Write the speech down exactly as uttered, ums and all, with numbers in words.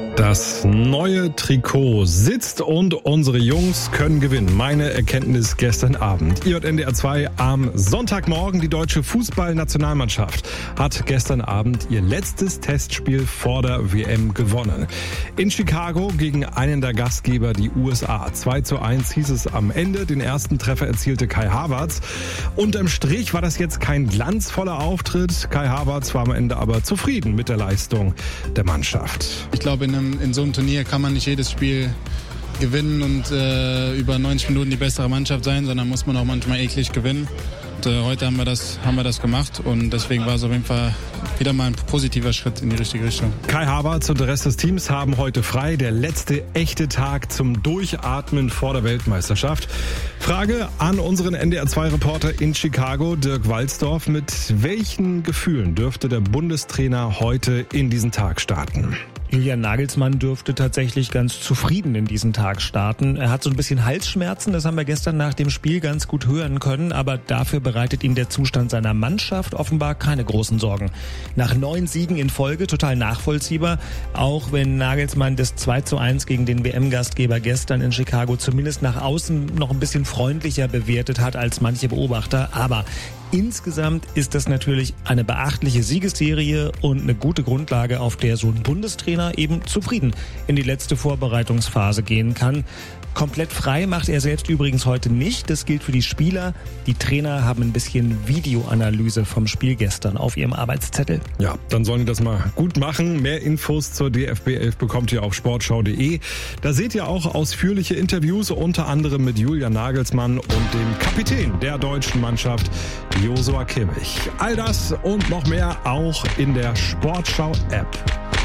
Das neue Trikot sitzt und unsere Jungs können gewinnen. Meine Erkenntnis gestern Abend. I J N D R zwei am Sonntagmorgen. Die deutsche Fußballnationalmannschaft hat gestern Abend ihr letztes Testspiel vor der W M gewonnen. In Chicago gegen einen der Gastgeber, die U S A. zwei zu eins hieß es am Ende. Den ersten Treffer erzielte Kai Havertz. Unterm Strich war das jetzt kein glanzvoller Auftritt. Kai Havertz war am Ende aber zufrieden mit der Leistung der Mannschaft. Ich glaube, in einem In so einem Turnier kann man nicht jedes Spiel gewinnen und äh, über neunzig Minuten die bessere Mannschaft sein, sondern muss man auch manchmal eklig gewinnen. Und, äh, heute haben wir, das, haben wir das gemacht und deswegen war es auf jeden Fall wieder mal ein positiver Schritt in die richtige Richtung. Kai Havertz und der Rest des Teams haben heute frei. Der letzte echte Tag zum Durchatmen vor der Weltmeisterschaft. Frage an unseren N D R zwei Reporter in Chicago, Dirk Walzdorf. Mit welchen Gefühlen dürfte der Bundestrainer heute in diesen Tag starten? Julian Nagelsmann dürfte tatsächlich ganz zufrieden in diesen Tag starten. Er hat so ein bisschen Halsschmerzen, das haben wir gestern nach dem Spiel ganz gut hören können, aber dafür bereitet ihm der Zustand seiner Mannschaft offenbar keine großen Sorgen. Nach neun Siegen in Folge, total nachvollziehbar, auch wenn Nagelsmann das zwei zu eins gegen den W M-Gastgeber gestern in Chicago zumindest nach außen noch ein bisschen freundlicher bewertet hat als manche Beobachter, aber insgesamt ist das natürlich eine beachtliche Siegesserie und eine gute Grundlage, auf der so ein Bundestrainer eben zufrieden in die letzte Vorbereitungsphase gehen kann. Komplett frei macht er selbst übrigens heute nicht. Das gilt für die Spieler. Die Trainer haben ein bisschen Videoanalyse vom Spiel gestern auf ihrem Arbeitszettel. Ja, dann sollen die das mal gut machen. Mehr Infos zur D F B elf bekommt ihr auf sportschau punkt de. Da seht ihr auch ausführliche Interviews, unter anderem mit Julian Nagelsmann und dem Kapitän der deutschen Mannschaft, Joshua Kimmich. All das und noch mehr auch in der Sportschau-App.